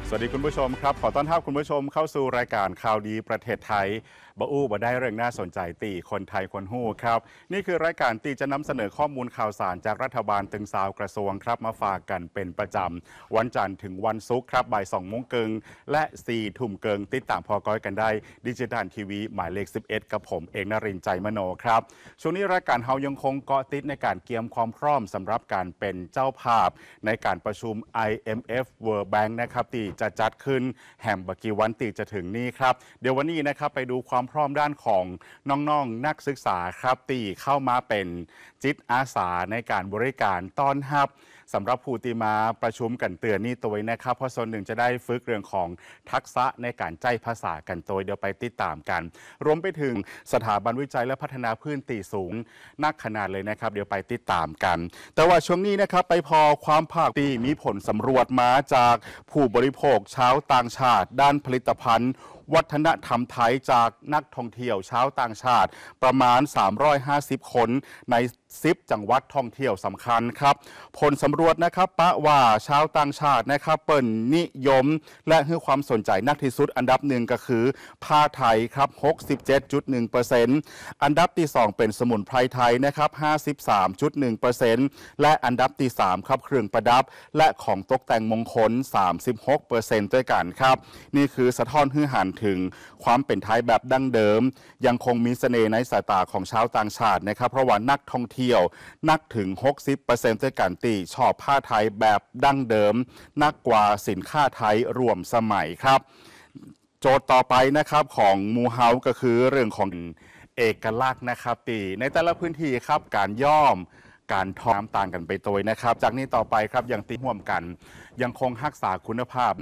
สวัสดีคุณผู้ชมครับขอต้อนรับคุณผู้ชมเข้าสู่รายการข่าวดีประเทศไทยบ่ได้เรื่องน่าสนใจตีคนไทยคนหู้ครับนี่คือรายการตีจะนำเสนอข้อมูลข่าวสารจากรัฐบาลตึงสาวกระทรวงครับมาฝากกันเป็นประจำวันจันทร์ถึงวันศุกร์ครับบ่าย2 โมงครึ่งและ4 ทุ่มครึ่งติดตามพอก้อยกันได้ดิจิทัลทีวีหมายเลข11กับผมเอกนรินทร์ใจมโนครับช่วงนี้รายการเฮายังคงเกาะติดในการเกียมความพร้อมสำหรับการเป็นเจ้าภาพในการประชุม IMF World Bank นะครับที่จะจัดขึ้นแห่มบกีวันตีจะถึงนี้ครับเดี๋ยววันนี้นะครับไปดูความพร้อมด้านของน้องๆนักศึกษาครับตีเข้ามาเป็นจิตอาสาในการบริการต้อนรับสำหรับผู้ที่มาประชุมกันเตือนนี่ตัวนะครับเพราะส่วนหนึ่งจะได้ฝึกเรื่องของทักษะในการใจภาษากันตัวเดี๋ยวไปติดตามกันรวมไปถึงสถาบันวิจัยและพัฒนาพื้นที่สูงนักขนาดเลยนะครับเดี๋ยวไปติดตามกันแต่ว่าช่วงนี้นะครับไปพอความภาคตีมีผลสำรวจมาจากผู้บริโภคชาวต่างชาติด้านผลิตภัณฑ์วัฒนธรรมไทยจากนักท่องเที่ยวชาวต่างชาติประมาณ350คนใน10จังหวัดท่องเที่ยวสำคัญครับผลสำรวจนะครับปะว่าชาวต่างชาตินะครับเปิ่นนิยมและให้ความสนใจนักที่สุดอันดับหนึ่งก็คือผ้าไทยครับ 67.1% อันดับที่2เป็นสมุนไพรไทยนะครับ 53.1% และอันดับที่3ครับเครื่องประดับและของตกแต่งมงคล 36% ด้วยกันครับนี่คือสะท้อนให้หันถึงความเป็นไทยแบบดั้งเดิมยังคงมีเสน่ห์ในสายตาของชาวต่างชาตินะครับเพราะว่านักท่องเที่ยวนักถึง 60% ด้วยกันตีชอบผ้าไทยแบบดั้งเดิมนักกว่าสินค้าไทยรวมสมัยครับโจทย์ต่อไปนะครับของมูเฮาก็คือเรื่องของเอกลักษณ์นะครับตีในแต่ละพื้นที่ครับการย่อมการทอน้ำต่างกันไปตัวนะครับจากนี้ต่อไปครับยังตีห่วมกันยังคงรักษาคุณภาพ